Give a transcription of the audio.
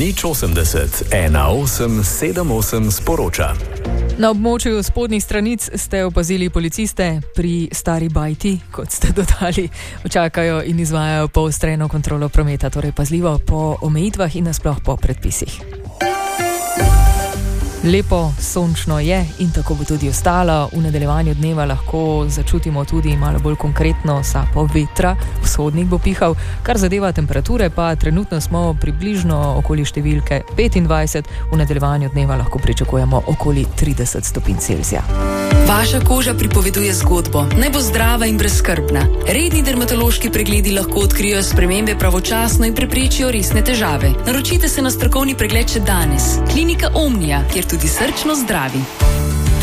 080 1878 sporoča. Na območju spodnjih stranic ste opazili policiste pri Stari Bajti, kot ste dodali, čakajo in izvajajo poostreno kontrolo prometa, torej pazljivo po omejitvah in nasploh po predpisih. Lepo, sončno je in tako bo tudi ostalo. V nadaljevanju dneva lahko začutimo tudi malo bolj konkretno sapo vetra, vzhodnik bo pihal, kar zadeva temperature, pa trenutno smo približno okoli številke 25, v nadaljevanju dneva lahko pričakujemo okoli 30 stopinj Celzija. Vaša koža pripoveduje zgodbo, naj bo zdrava in brezskrbna. Redni dermatološki pregledi lahko odkrijejo spremembe pravočasno in preprečijo resne težave. Naročite se na strokovni pregled še danes. Klinika Omnia, kjer tudi srčno zdravi.